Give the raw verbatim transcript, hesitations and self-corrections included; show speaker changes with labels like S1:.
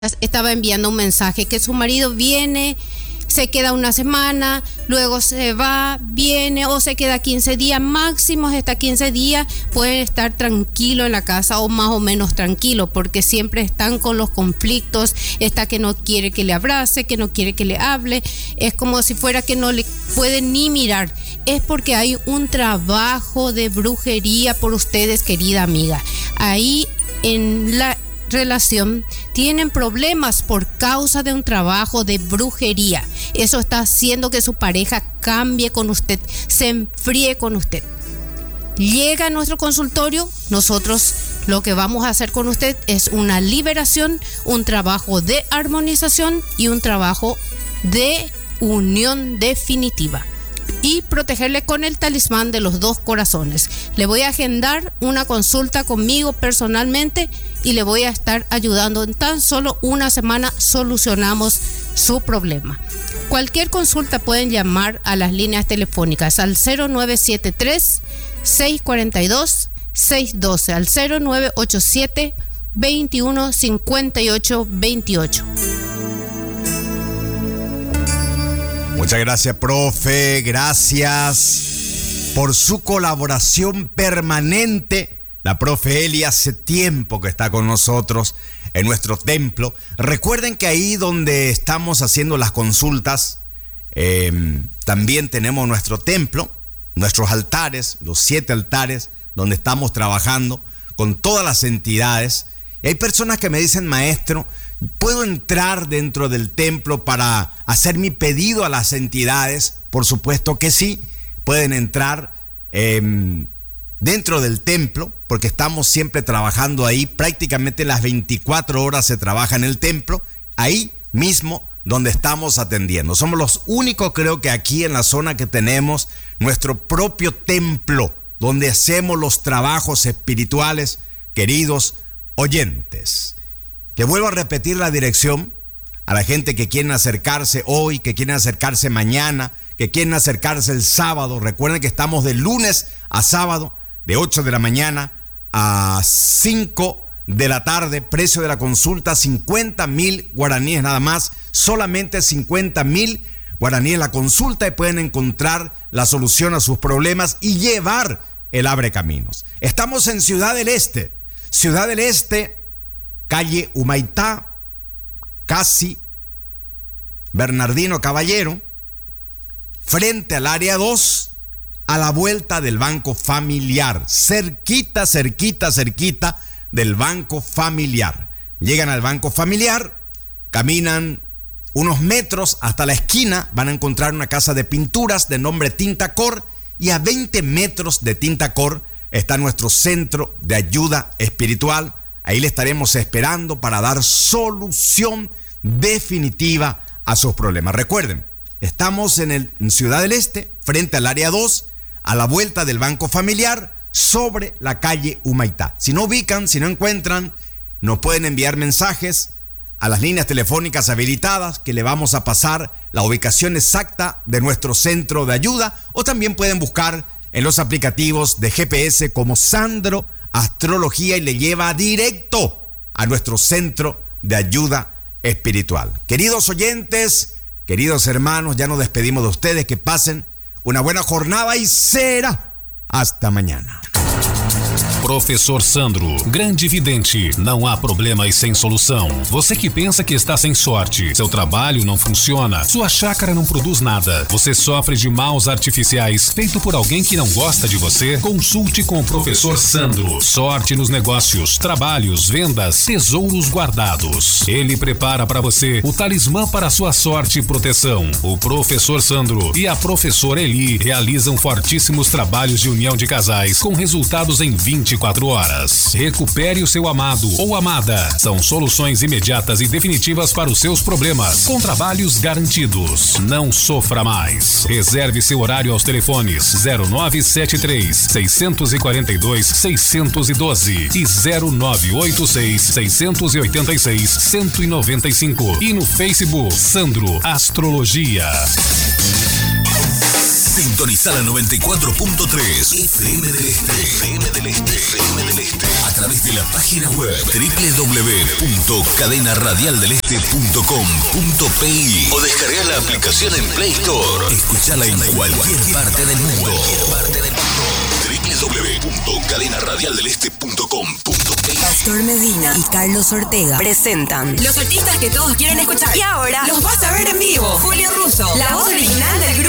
S1: estaba enviando un mensaje que su marido viene, se queda una semana, luego se va, viene o se queda quince días, máximo hasta quince días pueden estar tranquilo en la casa o más o menos tranquilo, porque siempre están con los conflictos, está que no quiere que le abrace, que no quiere que le hable, es como si fuera que no le pueden ni mirar. Es porque hay un trabajo de brujería por ustedes, querida amiga. Ahí en la relación tienen problemas por causa de un trabajo de brujería. Eso está haciendo que su pareja cambie con usted, se enfríe con usted. Llega a nuestro consultorio, nosotros lo que vamos a hacer con usted es una liberación, un trabajo de armonización y un trabajo de unión definitiva. Y protegerle con el talismán de los dos corazones. Le voy a agendar una consulta conmigo personalmente y le voy a estar ayudando. En tan solo una semana solucionamos su problema. Cualquier consulta pueden llamar a las líneas telefónicas al cero nueve siete tres, seis cuatro dos, seis uno dos, al cero nueve ocho siete, veintiuno cincuenta y ocho veintiocho.
S2: Muchas gracias, profe. Gracias por su colaboración permanente. La profe Eli hace tiempo que está con nosotros en nuestro templo. Recuerden que ahí donde estamos haciendo las consultas, eh, también tenemos nuestro templo, nuestros altares, los siete altares, donde estamos trabajando con todas las entidades. Y hay personas que me dicen, maestro, ¿puedo entrar dentro del templo para hacer mi pedido a las entidades? Por supuesto que sí, pueden entrar eh, dentro del templo, porque estamos siempre trabajando ahí, prácticamente las veinticuatro horas se trabaja en el templo, ahí mismo donde estamos atendiendo. Somos los únicos, creo que aquí en la zona, que tenemos nuestro propio templo, donde hacemos los trabajos espirituales, queridos oyentes. Le vuelvo a repetir la dirección a la gente que quieren acercarse hoy, que quieren acercarse mañana, que quieren acercarse el sábado. Recuerden que estamos de lunes a sábado, de ocho de la mañana a cinco de la tarde. Precio de la consulta, cincuenta mil guaraníes nada más. Solamente cincuenta mil guaraníes la consulta y pueden encontrar la solución a sus problemas y llevar el abre caminos. Estamos en Ciudad del Este. Ciudad del Este, calle Humaitá, casi Bernardino Caballero, frente al área dos, a la vuelta del Banco Familiar, cerquita, cerquita, cerquita del Banco Familiar. Llegan al Banco Familiar, caminan unos metros hasta la esquina, van a encontrar una casa de pinturas de nombre Tinta Cor, y a veinte metros de Tinta Cor está nuestro centro de ayuda espiritual. Ahí le estaremos esperando para dar solución definitiva a sus problemas. Recuerden, estamos en, el, en Ciudad del Este, frente al área dos, a la vuelta del Banco Familiar, sobre la calle Humaitá. Si no ubican, si no encuentran, nos pueden enviar mensajes a las líneas telefónicas habilitadas, que le vamos a pasar la ubicación exacta de nuestro centro de ayuda, o también pueden buscar en los aplicativos de G P S como Sandro Astrología y le lleva directo a nuestro centro de ayuda espiritual. Queridos oyentes, queridos hermanos, ya nos despedimos de ustedes. Que pasen una buena jornada y será hasta mañana.
S3: Professor Sandro, grande vidente, não há problemas sem solução. Você que pensa que está sem sorte, seu trabalho não funciona, sua chácara não produz nada, você sofre de maus artificiais feito por alguém que não gosta de você, consulte com o Professor Sandro. Sorte nos negócios, trabalhos, vendas, tesouros guardados. Ele prepara para você o talismã para sua sorte e proteção. O Professor Sandro e a Professora Eli realizam fortíssimos trabalhos de união de casais com resultados em vinte e quatro horas. Recupere o seu amado ou amada. São soluções imediatas e definitivas para os seus problemas, com trabalhos garantidos. Não sofra mais. Reserve seu horário aos telefones zero nove sete três, seis quatro dois, seis um dois e zero nove oito seis, seis oito seis, um um nove cinco e no Facebook Sandro Astrologia.
S4: Sintoniza la noventa y cuatro punto tres F M del Este. F M del Este. F M del Este. A través de la página web doble u doble u doble u punto cadena radial del este punto com punto p i o descarga la aplicación en Play Store. Escuchala en cualquier parte del mundo. doble u doble u doble u punto cadena radial del este punto com punto p i.
S5: Pastor Medina y Carlos Ortega presentan los artistas que todos quieren escuchar. Y ahora los vas a ver en vivo. Julio Russo, la voz original del grupo